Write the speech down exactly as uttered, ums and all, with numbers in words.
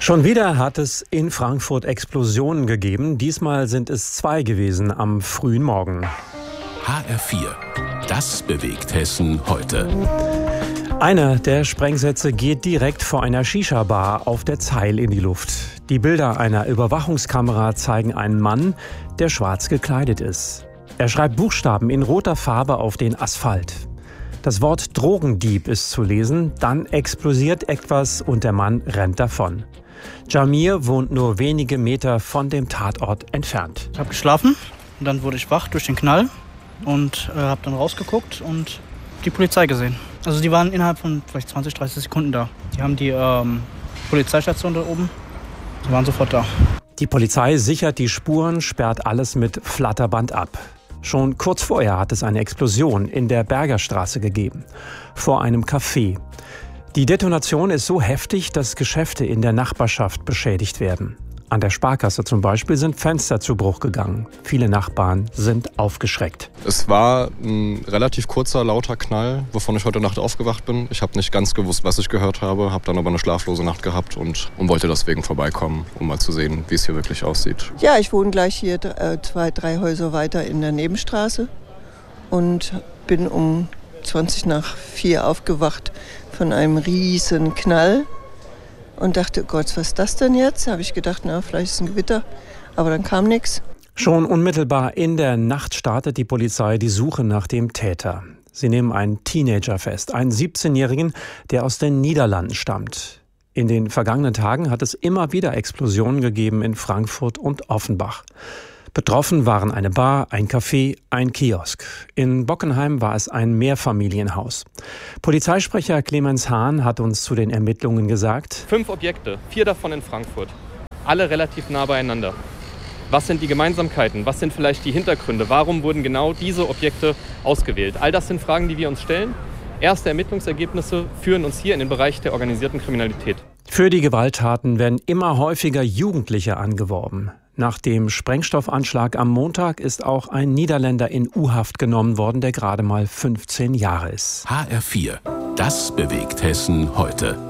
Schon wieder hat es in Frankfurt Explosionen gegeben. Diesmal sind es zwei gewesen am frühen Morgen. H R vier. Das bewegt Hessen heute. Einer der Sprengsätze geht direkt vor einer Shisha-Bar auf der Zeil in die Luft. Die Bilder einer Überwachungskamera zeigen einen Mann, der schwarz gekleidet ist. Er schreibt Buchstaben in roter Farbe auf den Asphalt. Das Wort Drogendieb ist zu lesen, dann explodiert etwas und der Mann rennt davon. Jamir wohnt nur wenige Meter von dem Tatort entfernt. Ich habe geschlafen und dann wurde ich wach durch den Knall und äh, habe dann rausgeguckt und die Polizei gesehen. Also die waren innerhalb von vielleicht zwanzig, dreißig Sekunden da. Die haben die ähm, Polizeistation da oben, die waren sofort da. Die Polizei sichert die Spuren, sperrt alles mit Flatterband ab. Schon kurz vorher hat es eine Explosion in der Bergerstraße gegeben, vor einem Café. Die Detonation ist so heftig, dass Geschäfte in der Nachbarschaft beschädigt werden. An der Sparkasse zum Beispiel sind Fenster zu Bruch gegangen. Viele Nachbarn sind aufgeschreckt. Es war ein relativ kurzer, lauter Knall, wovon ich heute Nacht aufgewacht bin. Ich habe nicht ganz gewusst, was ich gehört habe, habe dann aber eine schlaflose Nacht gehabt und, und wollte deswegen vorbeikommen, um mal zu sehen, wie es hier wirklich aussieht. Ja, ich wohne gleich hier äh, zwei, drei Häuser weiter in der Nebenstraße und bin um zwanzig nach vier aufgewacht von einem riesen Knall. Und dachte, Gott, was ist das denn jetzt? Habe ich gedacht, na, vielleicht ist es ein Gewitter. Aber dann kam nichts. Schon unmittelbar in der Nacht startet die Polizei die Suche nach dem Täter. Sie nehmen einen Teenager fest, einen siebzehnjährigen, der aus den Niederlanden stammt. In den vergangenen Tagen hat es immer wieder Explosionen gegeben in Frankfurt und Offenbach. Betroffen waren eine Bar, ein Café, ein Kiosk. In Bockenheim war es ein Mehrfamilienhaus. Polizeisprecher Clemens Hahn hat uns zu den Ermittlungen gesagt: Fünf Objekte, vier davon in Frankfurt. Alle relativ nah beieinander. Was sind die Gemeinsamkeiten? Was sind vielleicht die Hintergründe? Warum wurden genau diese Objekte ausgewählt? All das sind Fragen, die wir uns stellen. Erste Ermittlungsergebnisse führen uns hier in den Bereich der organisierten Kriminalität. Für die Gewalttaten werden immer häufiger Jugendliche angeworben. Nach dem Sprengstoffanschlag am Montag ist auch ein Niederländer in U-Haft genommen worden, der gerade mal fünfzehn Jahre ist. H R vier. Das bewegt Hessen heute.